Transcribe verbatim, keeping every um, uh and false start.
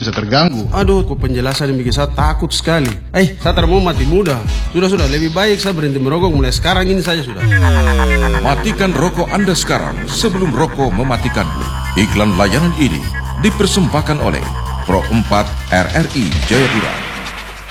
bisa terganggu. Aduh, kok penjelasan yang bikin saya takut sekali. Eh, saya tak mau mati muda. Sudah-sudah, lebih baik saya berhenti merokok mulai sekarang ini saja sudah. Matikan rokok Anda sekarang sebelum rokok mematikanmu. Iklan layanan ini dipersembahkan oleh Pro empat R R I Jayapura.